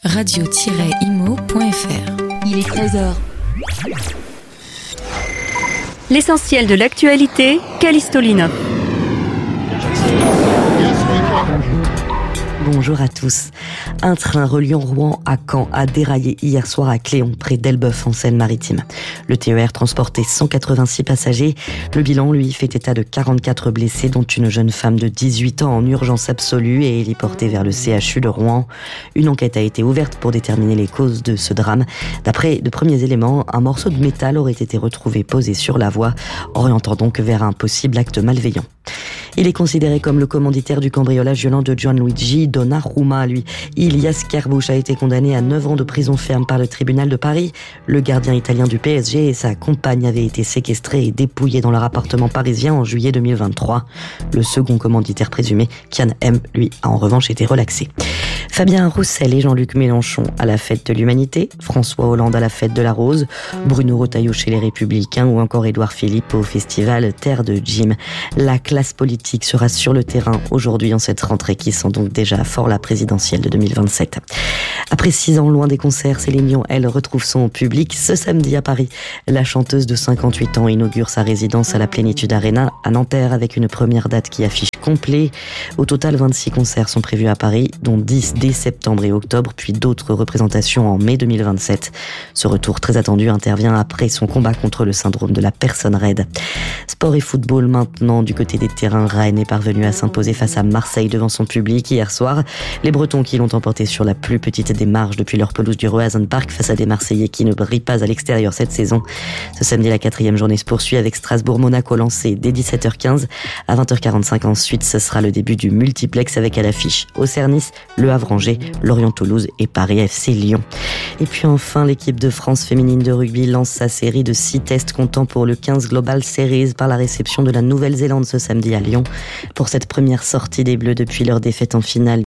radio-imo.fr. Il est 13h. L'essentiel de l'actualité, Callisto Linov. Bonjour à tous. Un train reliant Rouen à Caen a déraillé hier soir à Cléon, près d'Elbeuf, en Seine-Maritime. Le TER transportait 186 passagers. Le bilan, lui, fait état de 44 blessés, dont une jeune femme de 18 ans en urgence absolue et héliportée vers le CHU de Rouen. Une enquête a été ouverte pour déterminer les causes de ce drame. D'après de premiers éléments, un morceau de métal aurait été retrouvé posé sur la voie, orientant donc vers un possible acte malveillant. Il est considéré comme le commanditaire du cambriolage violent de Gianluigi Donnarumma. Lui, Ilias Kerbuch a été condamné à 9 ans de prison ferme par le tribunal de Paris. Le gardien italien du PSG et sa compagne avaient été séquestrés et dépouillés dans leur appartement parisien en juillet 2023. Le second commanditaire présumé, Kian M, lui, a en revanche été relaxé. Fabien Roussel et Jean-Luc Mélenchon à la fête de l'Humanité, François Hollande à la fête de la Rose, Bruno Retailleau chez les Républicains ou encore Édouard Philippe au festival Terre de Jim. La classe politique sera sur le terrain aujourd'hui en cette rentrée qui sent donc déjà fort la présidentielle de 2027. Après 6 ans loin des concerts, Céline Dion, elle, retrouve son public ce samedi à Paris. La chanteuse de 58 ans inaugure sa résidence à la Plénitude Arena à Nanterre avec une première date qui affiche complet. Au total, 26 concerts sont prévus à Paris, dont 10 dès septembre et octobre, puis d'autres représentations en mai 2027. Ce retour très attendu intervient après son combat contre le syndrome de la personne raide. Sport et football maintenant, du côté des terrains, Rennes est parvenu à s'imposer face à Marseille devant son public hier soir. Les Bretons qui l'ont emporté sur la plus petite des marges depuis leur pelouse du Roazhon Park face à des Marseillais qui ne brillent pas à l'extérieur cette saison. Ce samedi, la 4e journée se poursuit avec Strasbourg-Monaco lancé dès 17h15. À 20h45 ensuite, ce sera le début du multiplex avec à l'affiche Auxerre-Nice, Le Havre-Angers, Lorient-Toulouse et Paris FC Lyon. Et puis enfin, l'équipe de France féminine de rugby lance sa série de 6 tests comptant pour le 15 Global Series par la réception de la Nouvelle-Zélande ce samedi à Lyon. Pour cette première sortie des Bleus depuis leur défaite en finale